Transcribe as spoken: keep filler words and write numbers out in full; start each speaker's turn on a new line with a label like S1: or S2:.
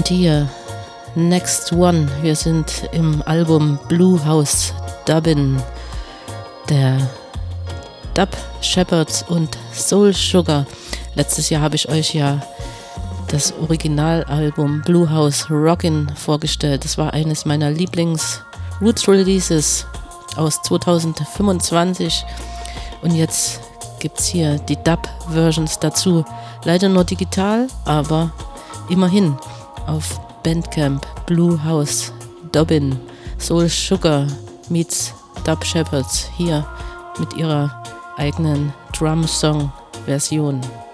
S1: Und hier Next One. Wir sind im Album Blue House Dubbin der Dub Shepherds und Soul Sugar. Letztes Jahr habe ich euch ja das Originalalbum Blue House Rockin' vorgestellt. Das war eines meiner Lieblings-Roots-Releases aus zweitausendfünfundzwanzig. Und jetzt gibt es hier die Dub-Versions dazu. Leider nur digital, aber immerhin auf Bandcamp. Blue House Dubbin Soul Sugar meets Dub Shepherds hier mit ihrer eigenen Drum-Song-Version.